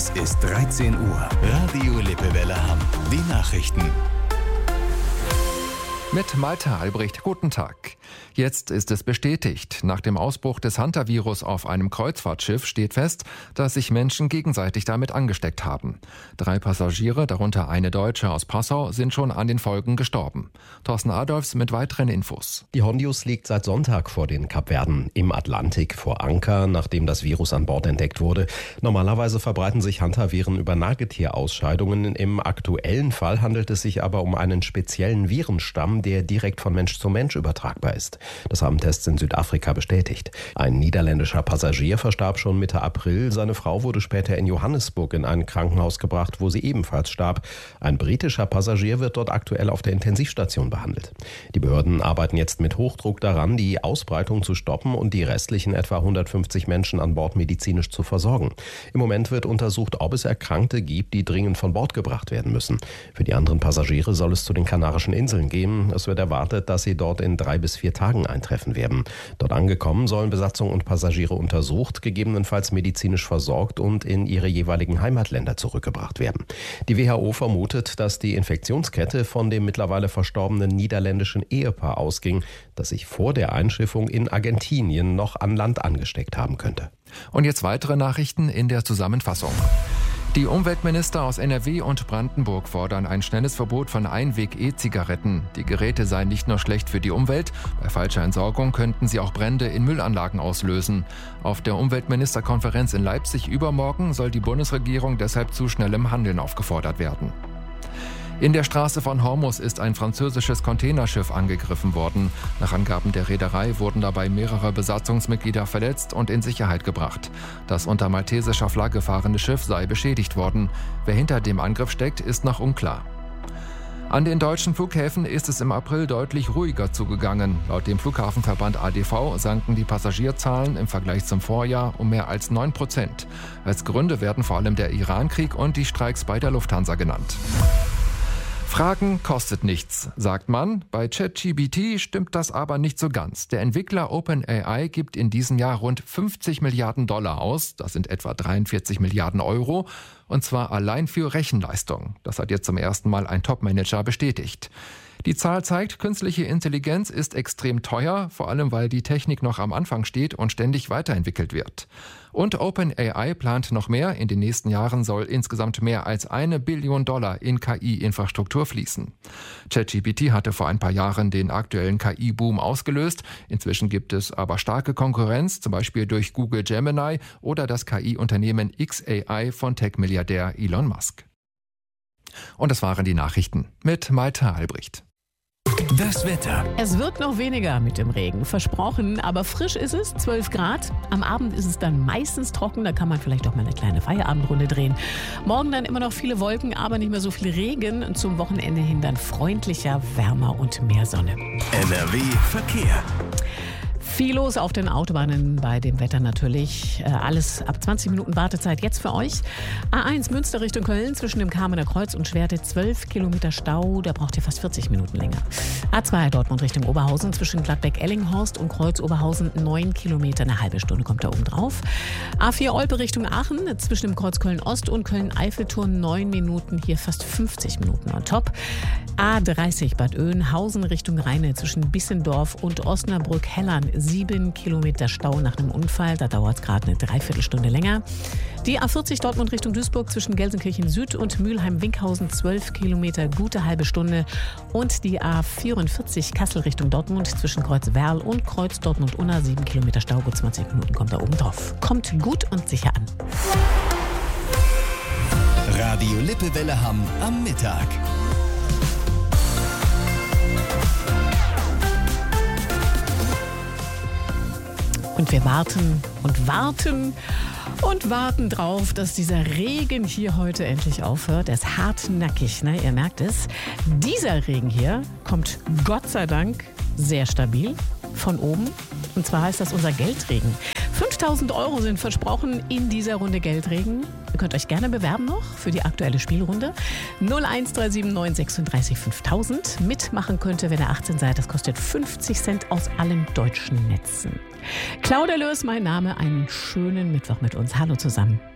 Es ist 13 Uhr. Radio Lippewelle Hamm. Die Nachrichten. Mit Malte Albrecht, guten Tag. Jetzt ist es bestätigt. Nach dem Ausbruch des Hantavirus auf einem Kreuzfahrtschiff steht fest, dass sich Menschen gegenseitig damit angesteckt haben. 3 Passagiere, darunter eine Deutsche aus Passau, sind schon an den Folgen gestorben. Thorsten Adolfs mit weiteren Infos. Die Hondius liegt seit Sonntag vor den Kapverden im Atlantik vor Anker, nachdem das Virus an Bord entdeckt wurde. Normalerweise verbreiten sich Hantaviren über Nagetierausscheidungen. Im aktuellen Fall handelt es sich aber um einen speziellen Virenstamm, der direkt von Mensch zu Mensch übertragbar ist. Das haben Tests in Südafrika bestätigt. Ein niederländischer Passagier verstarb schon Mitte April. Seine Frau wurde später in Johannesburg in ein Krankenhaus gebracht, wo sie ebenfalls starb. Ein britischer Passagier wird dort aktuell auf der Intensivstation behandelt. Die Behörden arbeiten jetzt mit Hochdruck daran, die Ausbreitung zu stoppen und die restlichen etwa 150 Menschen an Bord medizinisch zu versorgen. Im Moment wird untersucht, ob es Erkrankte gibt, die dringend von Bord gebracht werden müssen. Für die anderen Passagiere soll es zu den Kanarischen Inseln gehen. Es wird erwartet, dass sie dort in 3 bis 4 Tagen eintreffen werden. Dort angekommen sollen Besatzung und Passagiere untersucht, gegebenenfalls medizinisch versorgt und in ihre jeweiligen Heimatländer zurückgebracht werden. Die WHO vermutet, dass die Infektionskette von dem mittlerweile verstorbenen niederländischen Ehepaar ausging, das sich vor der Einschiffung in Argentinien noch an Land angesteckt haben könnte. Und jetzt weitere Nachrichten in der Zusammenfassung. Die Umweltminister aus NRW und Brandenburg fordern ein schnelles Verbot von Einweg-E-Zigaretten. Die Geräte seien nicht nur schlecht für die Umwelt, bei falscher Entsorgung könnten sie auch Brände in Müllanlagen auslösen. Auf der Umweltministerkonferenz in Leipzig übermorgen soll die Bundesregierung deshalb zu schnellem Handeln aufgefordert werden. In der Straße von Hormuz ist ein französisches Containerschiff angegriffen worden. Nach Angaben der Reederei wurden dabei mehrere Besatzungsmitglieder verletzt und in Sicherheit gebracht. Das unter maltesischer Flagge fahrende Schiff sei beschädigt worden. Wer hinter dem Angriff steckt, ist noch unklar. An den deutschen Flughäfen ist es im April deutlich ruhiger zugegangen. Laut dem Flughafenverband ADV sanken die Passagierzahlen im Vergleich zum Vorjahr um mehr als 9%. Als Gründe werden vor allem der Irankrieg und die Streiks bei der Lufthansa genannt. Fragen kostet nichts, sagt man. Bei ChatGPT stimmt das aber nicht so ganz. Der Entwickler OpenAI gibt in diesem Jahr rund 50 Milliarden Dollar aus. Das sind etwa 43 Milliarden Euro. Und zwar allein für Rechenleistung. Das hat jetzt zum ersten Mal ein Top-Manager bestätigt. Die Zahl zeigt, künstliche Intelligenz ist extrem teuer, vor allem weil die Technik noch am Anfang steht und ständig weiterentwickelt wird. Und OpenAI plant noch mehr. In den nächsten Jahren soll insgesamt mehr als $1 Billion in KI-Infrastruktur fließen. ChatGPT hatte vor ein paar Jahren den aktuellen KI-Boom ausgelöst. Inzwischen gibt es aber starke Konkurrenz, zum Beispiel durch Google Gemini oder das KI-Unternehmen xAI von Tech-Milliardär Elon Musk. Und das waren die Nachrichten mit Malte Albrecht. Das Wetter. Es wird noch weniger mit dem Regen, versprochen, aber frisch ist es, 12 Grad. Am Abend ist es dann meistens trocken, da kann man vielleicht auch mal eine kleine Feierabendrunde drehen. Morgen dann immer noch viele Wolken, aber nicht mehr so viel Regen. Zum Wochenende hin dann freundlicher, wärmer und mehr Sonne. NRW Verkehr. Viel los auf den Autobahnen bei dem Wetter natürlich. Alles ab 20 Minuten Wartezeit jetzt für euch. A1 Münster Richtung Köln zwischen dem Kamener Kreuz und Schwerte 12 Kilometer Stau. Da braucht ihr fast 40 Minuten länger. A2 Dortmund Richtung Oberhausen zwischen Gladbeck-Ellinghorst und Kreuz-Oberhausen 9 Kilometer. Eine halbe Stunde kommt da oben drauf. A4 Olpe Richtung Aachen zwischen dem Kreuz Köln-Ost und Köln-Eiffelturm 9 Minuten. Hier fast 50 Minuten on top. A30 Bad Oeynhausen Richtung Rheine zwischen Bissendorf und Osnabrück-Hellern 7 Kilometer Stau nach einem Unfall. Da dauert es gerade eine Dreiviertelstunde länger. Die A40 Dortmund Richtung Duisburg zwischen Gelsenkirchen Süd und Mülheim-Winkhausen 12 Kilometer, gute halbe Stunde. Und die A44 Kassel Richtung Dortmund zwischen Kreuz-Werl und Kreuz Dortmund-Unna 7 Kilometer Stau, gut 20 Minuten kommt da oben drauf. Kommt gut und sicher an. Radio Lippewelle Hamm am Mittag. Und wir warten und warten und warten drauf, dass dieser Regen hier heute endlich aufhört. Er ist hartnäckig, ne? Ihr merkt es. Dieser Regen hier kommt Gott sei Dank sehr stabil von oben. Und zwar heißt das unser Geldregen. 5.000 € sind versprochen in dieser Runde Geldregen. Ihr könnt euch gerne bewerben noch für die aktuelle Spielrunde. 01379 936 5000. Mitmachen könnt ihr, wenn ihr 18 seid. Das kostet 50 Cent aus allen deutschen Netzen. Claudia Löß, mein Name. Einen schönen Mittwoch mit uns. Hallo zusammen.